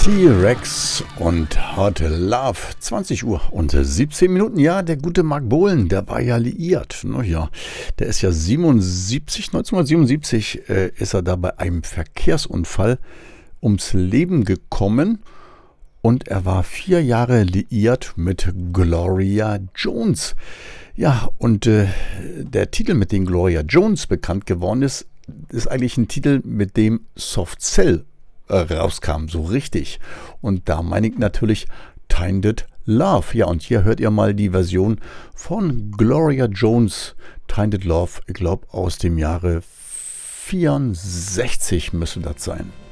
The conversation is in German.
T-Rex und Hot Love, 20 Uhr und 17 Minuten. Ja, der gute Marc Bolan, der war ja liiert. Ja, der ist ja 1977 ist er da bei einem Verkehrsunfall ums Leben gekommen und er war 4 Jahre liiert mit Gloria Jones. Ja, und der Titel, mit dem Gloria Jones bekannt geworden ist, ist eigentlich ein Titel, mit dem Soft Cell rauskam, so richtig. Und da meine ich natürlich Tainted Love. Ja, und hier hört ihr mal die Version von Gloria Jones, Tainted Love, ich glaube aus dem Jahre 64 müsste das sein.